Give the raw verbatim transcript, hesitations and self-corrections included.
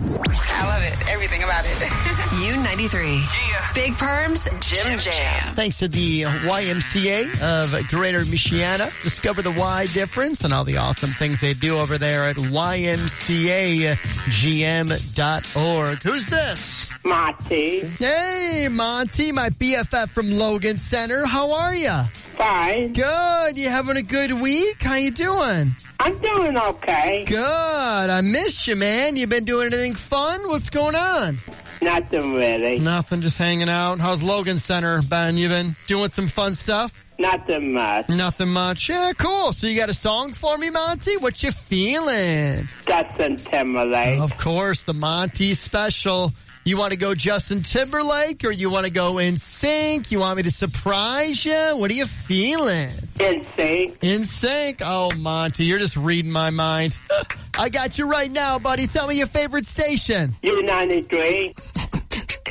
I love it. Everything about it. U ninety-three. Yeah. Big Perms, Jim Jam. Thanks to the Y M C A of Greater Michiana. Discover the Y difference and all the awesome things they do over there at Y M C A G M dot org. Who's this? Monty. Hey, Monty, my B F F from Logan Center. How are ya? Fine. Good. You having a good week? How you doing? I'm doing okay. Good. I miss you, man. You been doing anything fun? What's going on? Nothing really. Nothing, just hanging out. How's Logan Center, Ben? You been doing some fun stuff? Nothing much. Nothing much. Yeah, cool. So you got a song for me, Monty? What you feeling? Justin Timberlake. Of course, the Monty special. You want to go Justin Timberlake or you want to go N Sync? You want me to surprise you? What are you feeling? N Sync. N Sync? Oh, Monty, you're just reading my mind. I got you right now, buddy. Tell me your favorite station. U ninety-three.